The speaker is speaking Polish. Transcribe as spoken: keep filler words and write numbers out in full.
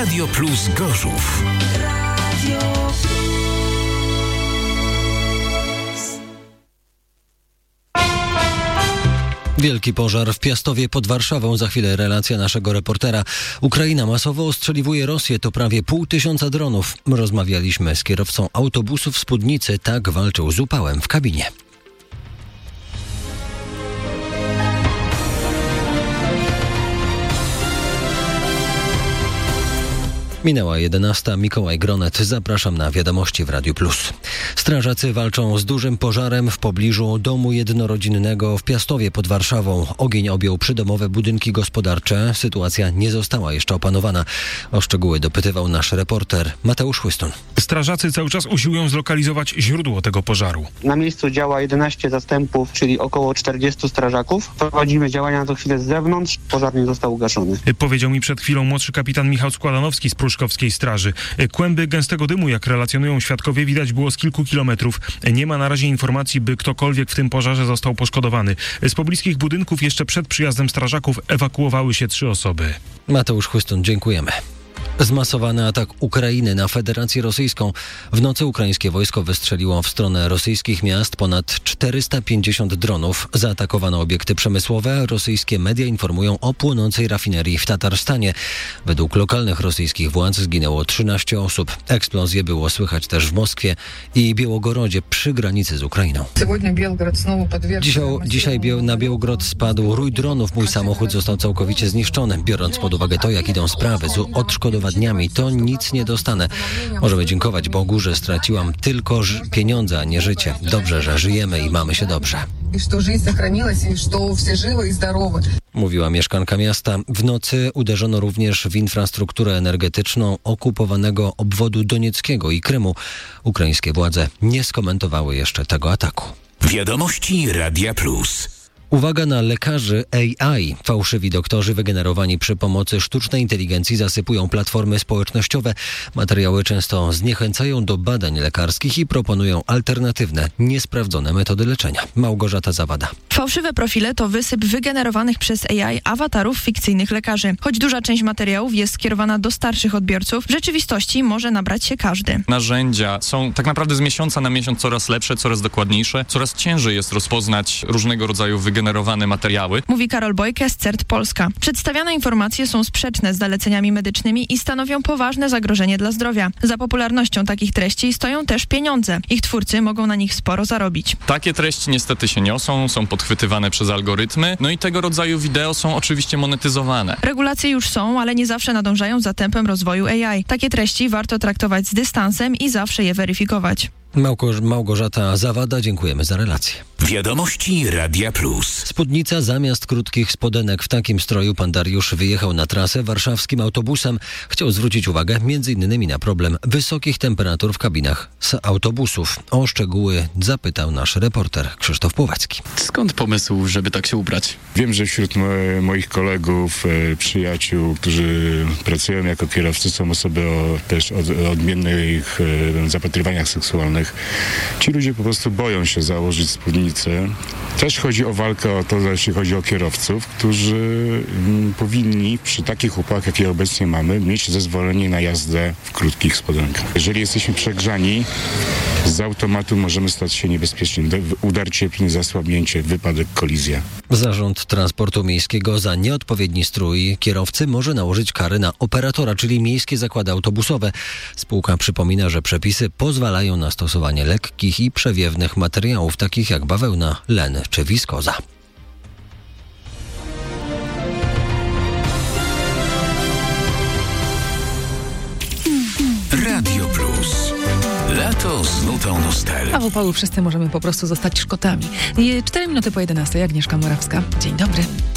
Radio Plus Gorzów. Radio Wielki pożar w Piastowie pod Warszawą. Za chwilę relacja naszego reportera. Ukraina masowo ostrzeliwuje Rosję. To prawie pół tysiąca dronów. Rozmawialiśmy z kierowcą autobusu w Spódnicy. Tak walczył z upałem w kabinie. Minęła jedenasta. Mikołaj Gronet. Zapraszam na wiadomości w Radiu Plus. Strażacy walczą z dużym pożarem w pobliżu domu jednorodzinnego w Piastowie pod Warszawą. Ogień objął przydomowe budynki gospodarcze. Sytuacja nie została jeszcze opanowana. O szczegóły dopytywał nasz reporter Mateusz Chłystun. Strażacy cały czas usiłują zlokalizować źródło tego pożaru. Na miejscu działa jedenaście zastępów, czyli około czterdziestu strażaków. Prowadzimy działania na tę chwilę z zewnątrz. Pożar nie został ugaszony. Powiedział mi przed chwilą młodszy kapitan Michał Składanowski z Pruszkowskiej Straży. Kłęby gęstego dymu, jak relacjonują świadkowie, widać było z kilku kilometrów. Nie ma na razie informacji, by ktokolwiek w tym pożarze został poszkodowany. Z pobliskich budynków jeszcze przed przyjazdem strażaków ewakuowały się trzy osoby. Mateusz Chłystun, dziękujemy. Zmasowany atak Ukrainy na Federację Rosyjską. W nocy ukraińskie wojsko wystrzeliło w stronę rosyjskich miast ponad czterysta pięćdziesiąt dronów. Zaatakowano obiekty przemysłowe. Rosyjskie media informują o płonącej rafinerii w Tatarstanie. Według lokalnych rosyjskich władz zginęło trzynaście osób. Eksplozje było słychać też w Moskwie i Białogorodzie przy granicy z Ukrainą. Dzisiaj, dzisiaj na Białogród spadł rój dronów. Mój samochód został całkowicie zniszczony. Biorąc pod uwagę to, jak idą sprawy z odszkodowaniem, dniami, to nic nie dostanę. Możemy dziękować Bogu, że straciłam tylko ż- pieniądze, a nie życie. Dobrze, że żyjemy i mamy się dobrze. Mówiła mieszkanka miasta. W nocy uderzono również w infrastrukturę energetyczną okupowanego obwodu donieckiego i Krymu. Ukraińskie władze nie skomentowały jeszcze tego ataku. Wiadomości Radia Plus. Uwaga na lekarzy A I. Fałszywi doktorzy wygenerowani przy pomocy sztucznej inteligencji zasypują platformy społecznościowe. Materiały często zniechęcają do badań lekarskich i proponują alternatywne, niesprawdzone metody leczenia. Małgorzata Zawada. Fałszywe profile to wysyp wygenerowanych przez A I awatarów fikcyjnych lekarzy. Choć duża część materiałów jest skierowana do starszych odbiorców, w rzeczywistości może nabrać się każdy. Narzędzia są tak naprawdę z miesiąca na miesiąc coraz lepsze, coraz dokładniejsze. Coraz ciężej jest rozpoznać różnego rodzaju wygenerowane generowane materiały. Mówi Karol Bojke z C E R T Polska. Przedstawiane informacje są sprzeczne z zaleceniami medycznymi i stanowią poważne zagrożenie dla zdrowia. Za popularnością takich treści stoją też pieniądze. Ich twórcy mogą na nich sporo zarobić. Takie treści niestety się niosą, są podchwytywane przez algorytmy, no i tego rodzaju wideo są oczywiście monetyzowane. Regulacje już są, ale nie zawsze nadążają za tempem rozwoju A I. Takie treści warto traktować z dystansem i zawsze je weryfikować. Małgo- Małgorzata Zawada, dziękujemy za relację. Wiadomości Radia Plus. Spódnica zamiast krótkich spodenek. W takim stroju pan Dariusz wyjechał na trasę warszawskim autobusem. Chciał zwrócić uwagę między innymi na problem wysokich temperatur w kabinach z autobusów. O szczegóły zapytał nasz reporter Krzysztof Płowacki. Skąd pomysł, żeby tak się ubrać? Wiem, że wśród mo- moich kolegów, e, przyjaciół, którzy pracują jako kierowcy, są osoby o też od, odmiennych e, zapatrywaniach seksualnych. Ci ludzie po prostu boją się założyć spódnicę. Też chodzi o walkę o to, jeśli chodzi o kierowców, którzy m, powinni przy takich upałach, jakie obecnie mamy, mieć zezwolenie na jazdę w krótkich spodenkach. Jeżeli jesteśmy przegrzani, z automatu możemy stać się niebezpieczni. Udar cieplny, zasłabnięcie, wypadek, kolizja. Zarząd Transportu Miejskiego za nieodpowiedni strój kierowcy może nałożyć kary na operatora, czyli miejskie zakłady autobusowe. Spółka przypomina, że przepisy pozwalają na stosowanie lekkich i przewiewnych materiałów, takich jak bawełna, len czy wiskoza. Radio Plus. Lato z nutą nostalgii. A w upały wszyscy możemy po prostu zostać Szkotami. Cztery minuty po jedenastej. Agnieszka Morawska. Dzień dobry.